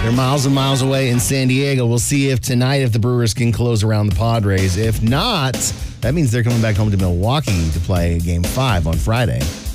They're miles and miles away in San Diego. We'll see if tonight, if the Brewers can close around the Padres. If not, that means they're coming back home to Milwaukee to play Game 5 on Friday.